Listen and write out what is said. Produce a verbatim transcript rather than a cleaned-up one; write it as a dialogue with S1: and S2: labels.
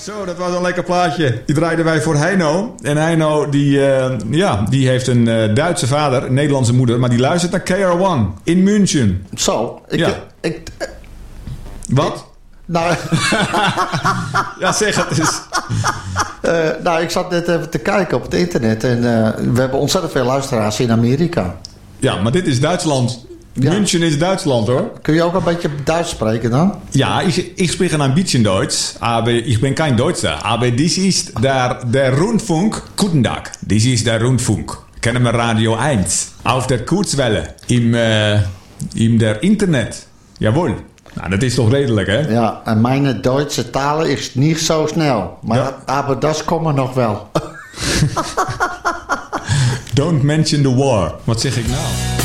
S1: Zo, dat was een lekker plaatje. Die draaiden wij voor Heino. En Heino, die, uh, ja, die heeft een uh, Duitse vader, een Nederlandse moeder, maar die luistert naar K R one in München.
S2: Zo, ik...
S1: Ja.
S2: ik, ik
S1: Wat?
S2: Ik, nou,
S1: ja, zeg het eens.
S2: uh, nou, ik zat net even te kijken op het internet en uh, we hebben ontzettend veel luisteraars in Amerika.
S1: Ja, maar dit is Duitsland. Ja. München is Duitsland, hoor.
S2: Kun je ook een beetje Duits spreken dan?
S1: Ja, ik, ik spreek een beetje Duits, aber ich bin kein Deutscher. Aber dies ist der, der Rundfunk. Guten Tag, dies ist der Rundfunk. Kennen wir Radio eins. Auf der Kurzwelle. Im, uh, im der Internet. Jawohl. Nou, dat is toch redelijk, hè?
S2: Ja, en mijn Duitse taal is niet zo snel. Maar ja. aber das kommer nog wel.
S1: Don't mention the war. Wat zeg ik nou?